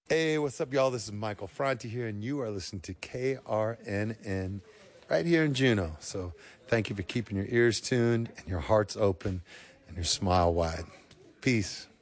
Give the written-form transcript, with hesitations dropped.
Hey, what's up, y'all? This is Michael Franti here, and you are listening to KRNN right here in Juneau. So thank you for keeping your ears tuned and your hearts open and your smile wide. Peace.